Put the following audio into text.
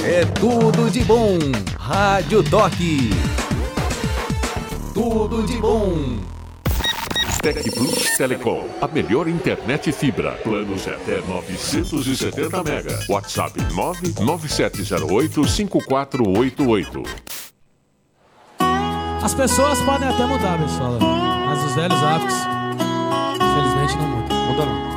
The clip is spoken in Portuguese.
É tudo de bom. Rádio Toque. Tudo de bom. Tec Plus Telecom, a melhor internet fibra. Planos até 970 mega. WhatsApp 997085488. As pessoas podem até mudar, pessoal, mas os velhos hábitos, infelizmente, não mudam. Muda não.